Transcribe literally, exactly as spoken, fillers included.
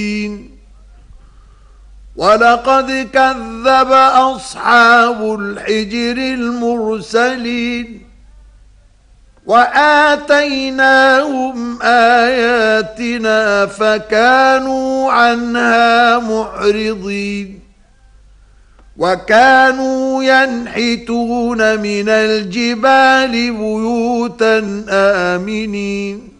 ولقد كذب أصحاب الحجر المرسلين وآتيناهم آياتنا فكانوا عنها معرضين وكانوا ينحتون من الجبال بيوتا آمنين